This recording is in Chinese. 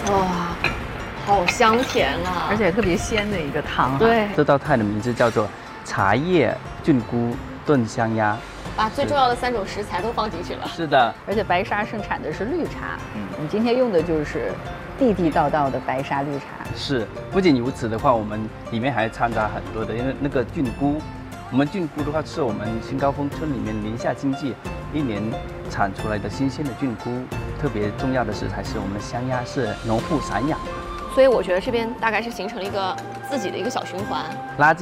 哇，好香甜啊！ 而且特别鲜的一个汤。 对， 这道菜的名字叫做茶叶菌菇炖香鸭。 把最重要的3种食材都放进去了。 是的， 而且白沙盛产的是绿茶，我们今天用的就是地地道道的白沙绿茶。 是。不仅如此的话，我们里面还掺杂很多的那个菌菇。我们菌菇的话，是我们新高峰村里面宁夏经济1年产出来的新鲜的菌菇。特别重要的食材是我们的香鸭，是农户散养的。 所以我觉得这边大概是形成了一个自己的一个小循环。 垃圾